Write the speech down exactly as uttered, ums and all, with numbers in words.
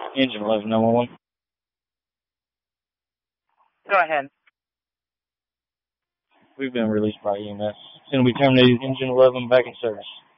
Engine eleven nine one one. Go ahead. We've been released by E M S. It's going to be terminated. Engine eleven back in service.